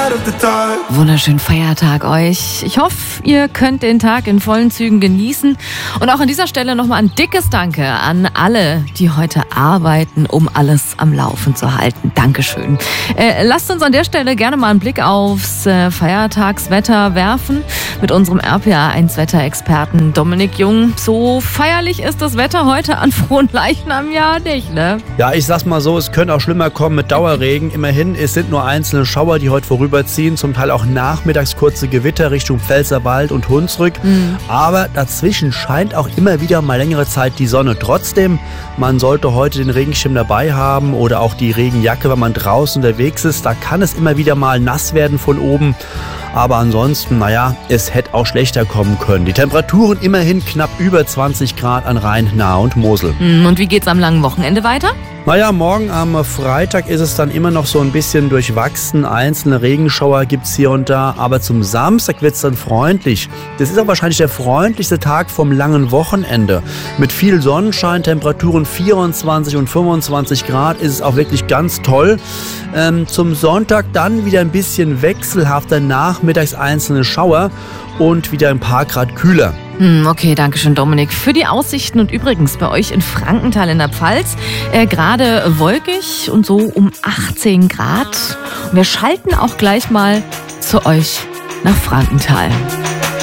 Wunderschönen Feiertag euch. Ich hoffe, ihr könnt den Tag in vollen Zügen genießen. Und auch an dieser Stelle nochmal ein dickes Danke an alle, die heute arbeiten, um alles am Laufen zu halten. Dankeschön. Lasst uns an der Stelle gerne mal einen Blick aufs Feiertagswetter werfen mit unserem RPA1-Wetterexperten Dominik Jung. So feierlich ist das Wetter heute an Fronleichnam ja nicht, ne? Ja, ich sag's mal so, es könnte auch schlimmer kommen mit Dauerregen. Immerhin, es sind nur einzelne Schauer, die heute vorüberziehen, zum Teil auch nachmittags kurze Gewitter Richtung Pfälzerwald und Hunsrück. Aber dazwischen scheint auch immer wieder mal längere Zeit die Sonne. Trotzdem, man sollte heute den Regenschirm dabei haben oder auch die Regenjacke, wenn man draußen unterwegs ist. Da kann es immer wieder mal nass werden von oben. Aber ansonsten, naja, es hätte auch schlechter kommen können. Die Temperaturen immerhin knapp über 20 Grad an Rhein, Nahe und Mosel. Und wie geht's am langen Wochenende weiter? Naja, morgen am Freitag ist es dann immer noch so ein bisschen durchwachsen. Einzelne Regenschauer gibt's hier und da. Aber zum Samstag wird's dann freundlich. Das ist auch wahrscheinlich der freundlichste Tag vom langen Wochenende. Mit viel Sonnenschein, Temperaturen 24 und 25 Grad ist es auch wirklich ganz toll. Zum Sonntag dann wieder ein bisschen wechselhafter, nachmittags einzelne Schauer und wieder ein paar Grad kühler. Okay, danke schön, Dominik, für die Aussichten. Und übrigens bei euch in Frankenthal in der Pfalz gerade wolkig und so um 18 Grad. Und wir schalten auch gleich mal zu euch nach Frankenthal.